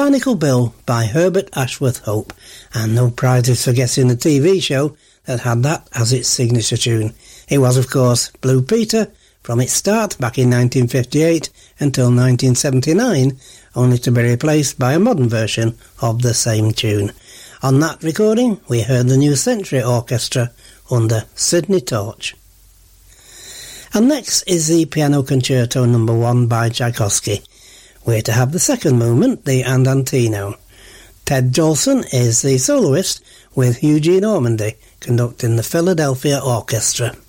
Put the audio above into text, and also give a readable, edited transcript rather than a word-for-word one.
Barnacle Bill by Herbert Ashworth Hope, and no prizes for guessing the TV show that had that as its signature tune. It was, of course, Blue Peter, from its start back in 1958 until 1979, only to be replaced by a modern version of the same tune. On that recording, we heard the New Century Orchestra under Sidney Torch. And next is the Piano Concerto No. 1 by Tchaikovsky. We're to have the second movement, the Andantino. Ted Jolson is the soloist, with Eugene Ormandy conducting the Philadelphia Orchestra.